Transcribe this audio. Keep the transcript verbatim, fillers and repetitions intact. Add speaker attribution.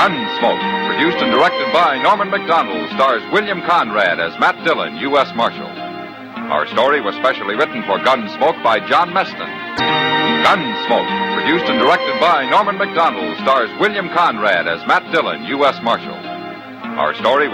Speaker 1: Gunsmoke, produced and directed by Norman Macdonald, stars William Conrad as Matt Dillon, U S Marshal. Our story was specially written for Gunsmoke by John Meston. Gunsmoke, produced and directed by Norman Macdonald, stars William Conrad as Matt Dillon, U S Marshal. Our story was